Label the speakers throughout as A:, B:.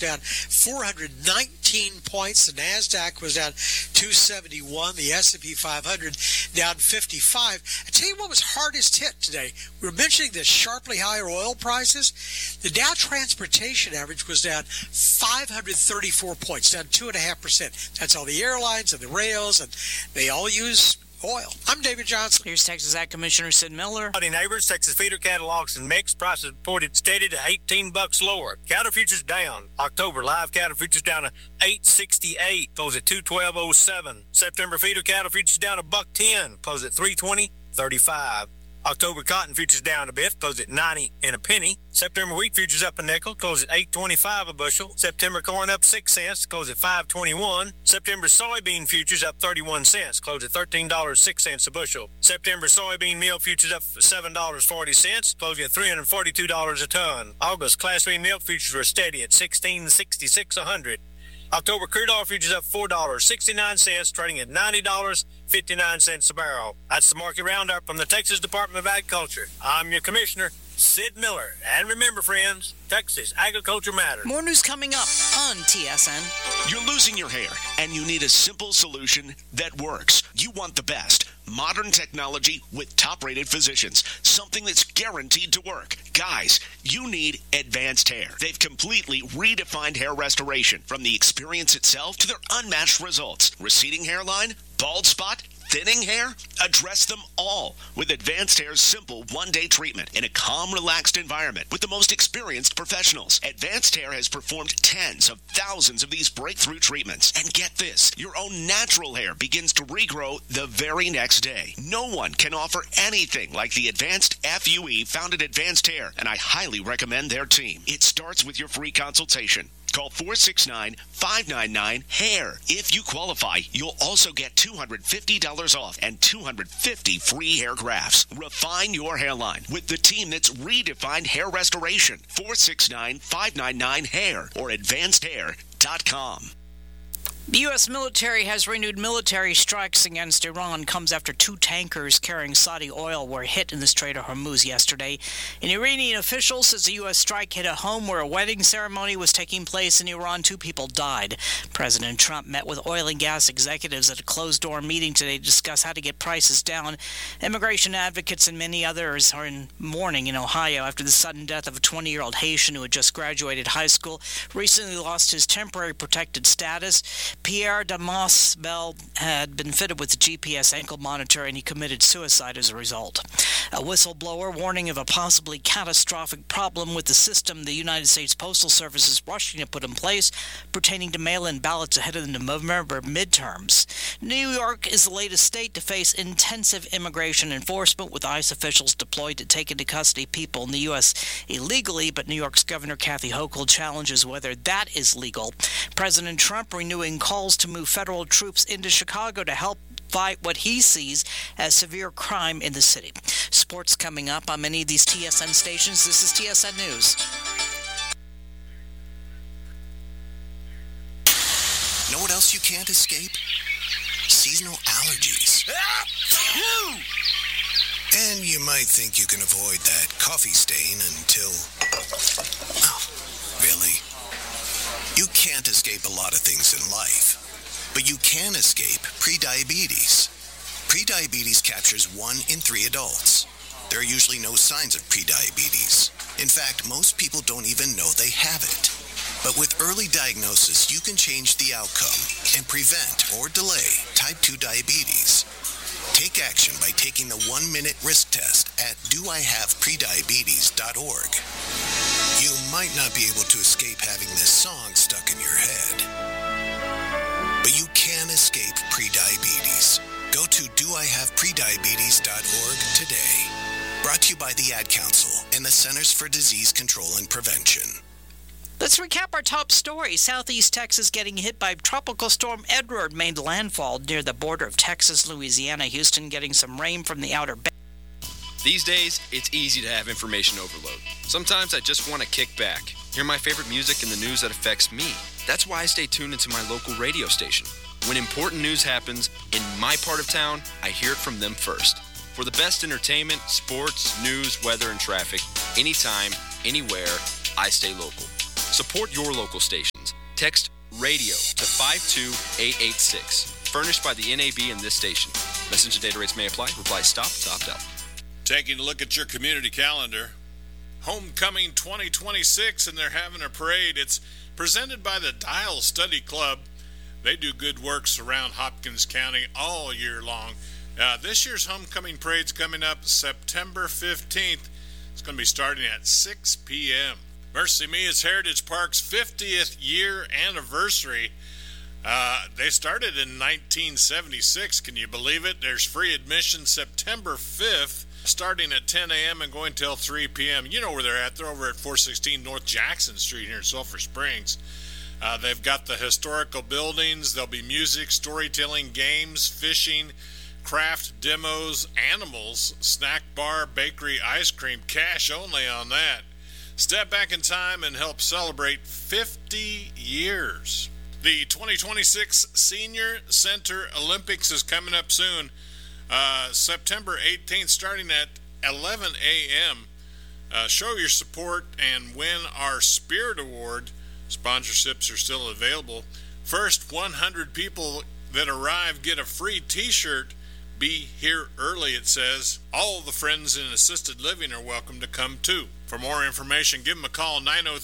A: down 419 points. The NASDAQ was down 271. The S&P 500 down 55. I tell you what was hardest hit today. We were mentioning the sharply higher oil prices. The Dow Transportation average was down 534 points, down 2.5%. That's all the airlines and the rails, and they all use oil. I'm David Johnson.
B: Here's Texas Ag Commissioner Sid Miller.
C: Howdy, neighbors. Texas feeder cattle auction mix prices reported steady to $18 lower. Cattle futures down. October live cattle futures down to $8.68. Close at $212.07. September feeder cattle futures down to $1.10. Close at $320.35. October cotton futures down a bit, closed at 90 and a penny. September wheat futures up a nickel, closed at $8.25 a bushel. September corn up 6 cents, closed at $5.21. September soybean futures up 31 cents, closed at $13.06 a bushel. September soybean meal futures up $7.40, closing at $342 a ton. August class B milk futures were steady at $16.66 a hundred. October crude oil futures up $4.69, trading at $90.59 a barrel. That's the market roundup from the Texas Department of Agriculture. I'm your commissioner, Sid Miller. And remember, friends, Texas agriculture matters.
B: More news coming up on TSN.
D: You're losing your hair, and you need a simple solution that works. You want the best. Modern technology with top-rated physicians. Something that's guaranteed to work. Guys, you need Advanced Hair. They've completely redefined hair restoration, from the experience itself to their unmatched results. Receding hairline, bald spot, thinning hair? Address them all with Advanced Hair's simple one-day treatment in a calm, relaxed environment with the most experienced professionals. Advanced Hair has performed tens of thousands of these breakthrough treatments. And get this, your own natural hair begins to regrow the very next day. No one can offer anything like the Advanced FUE found at Advanced Hair, and I highly recommend their team. It starts with your free consultation. Call 469-599-HAIR. If you qualify, you'll also get $250 off and 250 free hair grafts. Refine your hairline with the team that's redefined hair restoration. 469-599-HAIR or advancedhair.com.
B: The U.S. military has renewed military strikes against Iran. Comes after 2 tankers carrying Saudi oil were hit in the Strait of Hormuz yesterday. An Iranian official says the U.S. strike hit a home where a wedding ceremony was taking place in Iran. 2 people died. President Trump met with oil and gas executives at a closed-door meeting today to discuss how to get prices down. Immigration advocates and many others are in mourning in Ohio after the sudden death of a 20-year-old Haitian who had just graduated high school, recently lost his temporary protected status. Pierre Damas Bell had been fitted with a GPS ankle monitor, and he committed suicide as a result. A whistleblower warning of a possibly catastrophic problem with the system the United States Postal Service is rushing to put in place pertaining to mail-in ballots ahead of the November midterms. New York is the latest state to face intensive immigration enforcement, with ICE officials deployed to take into custody people in the U.S. illegally, but New York's Governor Kathy Hochul challenges whether that is legal. President Trump renewing calls to move federal troops into Chicago to help fight what he sees as severe crime in the city. Sports coming up on many of these TSN stations. This is TSN News.
E: Know what else you can't escape? Seasonal allergies. And you might think you can avoid that coffee stain until... Oh, really? You can't escape a lot of things in life, but you can escape prediabetes. Prediabetes captures 1 in 3 adults. There are usually no signs of prediabetes. In fact, most people don't even know they have it. But with early diagnosis, you can change the outcome and prevent or delay type 2 diabetes. Take action by taking the 1-minute risk test at doihaveprediabetes.org. You might not be able to escape having this song stuck in your head, but you can escape prediabetes. Go to doihaveprediabetes.org today. Brought to you by the Ad Council and the Centers for Disease Control and Prevention.
B: Let's recap our top story. Southeast Texas getting hit by Tropical Storm Edward made landfall near the border of Texas, Louisiana. Houston getting some rain from the Outer Banks.
F: These days, it's easy to have information overload. Sometimes I just want to kick back, hear my favorite music and the news that affects me. That's why I stay tuned into my local radio station. When important news happens in my part of town, I hear it from them first. For the best entertainment, sports, news, weather, and traffic, anytime, anywhere, I stay local. Support your local stations. Text RADIO to 52886. Furnished by the NAB and this station. Message and data rates may apply. Reply STOP to opt out.
G: Taking a look at your community calendar. Homecoming 2026, and they're having a parade. It's presented by the Dial Study Club. They do good works around Hopkins County all year long. This year's homecoming parade's coming up September 15th. It's going to be starting at 6 p.m. Mercy Me is Heritage Park's 50th year anniversary. They started in 1976. Can you believe it? There's free admission September 5th, starting at 10 a.m. and going till 3 p.m. You know where they're at. They're over at 416 North Jackson Street here in Sulphur Springs. They've got the historical buildings. There'll be music, storytelling, games, fishing, craft demos, animals, snack bar, bakery, ice cream, cash only on that. Step back in time and help celebrate 50 years. The 2026 Senior Center Olympics is coming up soon, September 18th, starting at 11 a.m. Show your support and win our Spirit Award. Sponsorships are still available. First 100 people that arrive get a free t-shirt. Be here early, it says. All the friends in assisted living are welcome to come too. For more information, give them a call,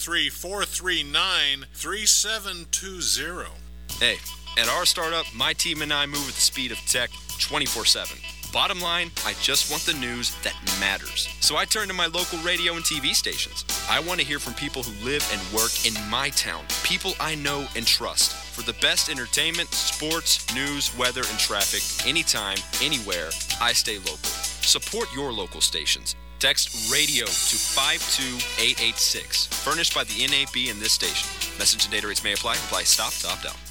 G: 903-439-3720.
F: Hey, at our startup, my team and I move at the speed of tech 24/7. Bottom line, I just want the news that matters. So I turn to my local radio and TV stations. I want to hear from people who live and work in my town, people I know and trust. For the best entertainment, sports, news, weather, and traffic, anytime, anywhere, I stay local. Support your local stations. Text RADIO to 52886. Furnished by the NAB and this station. Message and data rates may apply. Reply STOP to opt out.